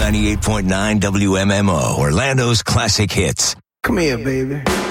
98.9 WMMO, Orlando's classic hits. Come here, baby.